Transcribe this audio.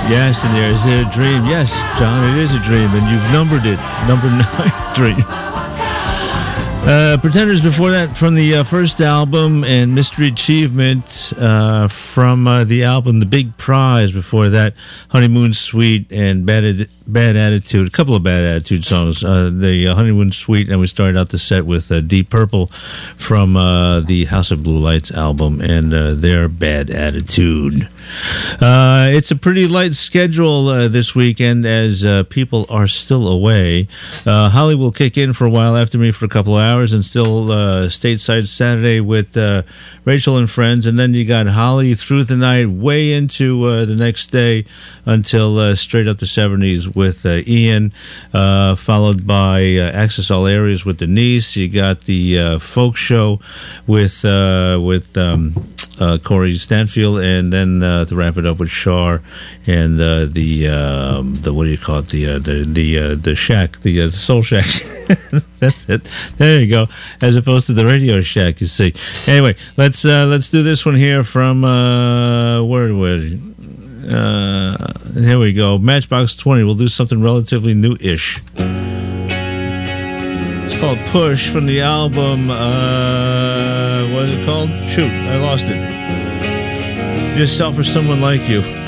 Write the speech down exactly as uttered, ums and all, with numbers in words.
Yes, and there is it a dream? Yes, John, it is a dream, and you've numbered it. Number nine, Dream. Uh, Pretenders before that from the uh, first album, and Mystery Achievement uh, from uh, the album The Big Prize before that, Honeymoon Suite and Bad Ad- Bad Attitude, a couple of Bad Attitude songs. Uh, the uh, Honeymoon Suite, and we started out the set with uh, Deep Purple from uh, the House of Blue Lights album and uh, their Bad Attitude. Uh, it's a pretty light schedule uh, this weekend as uh, people are still away. Uh, Holly will kick in for a while after me for a couple of hours, and still uh, stateside Saturday with uh, Rachel and friends, and then you got Holly through the night way into uh, the next day until uh, straight up to seventies with uh, Ian, uh, followed by uh, Access All Areas with Denise. You got the uh, folk show with uh, with um, uh, Corey Stanfield, and then uh, to wrap it up with Shar and uh, the um, the what do you call it, the uh, the the uh, the shack, the uh, Soul Shack. That's it. There you go. As opposed to the Radio Shack, you see. Anyway, let's uh, let's do this one here from uh, where where. Uh, here we go. Matchbox twenty. We'll do something relatively new-ish. It's called Push from the album. Uh, what is it called? Shoot, I lost it. Yourself or Someone Like You.